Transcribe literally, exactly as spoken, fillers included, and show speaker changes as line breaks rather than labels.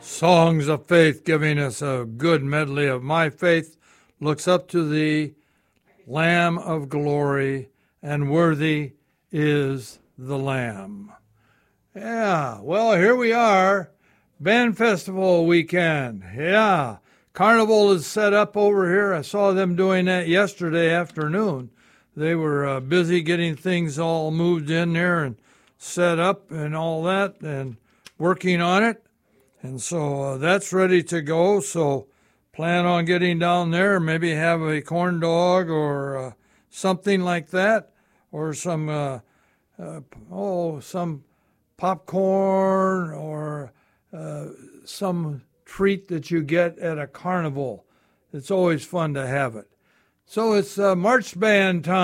Songs of Faith giving us a good medley of My Faith Looks Up to Thee, Lamb of Glory, and Worthy is the Lamb. Yeah, well, here we are. Band Festival weekend. Yeah, Carnival is set up over here. I saw them doing that yesterday afternoon. They were uh, busy getting things all moved in there and set up and all that and working on it. And so uh, that's ready to go. So plan on getting down there, maybe have a corn dog or uh, something like that, or some, uh, uh, oh, some popcorn or uh, some treat that you get at a carnival. It's always fun to have it. So it's uh, march band time.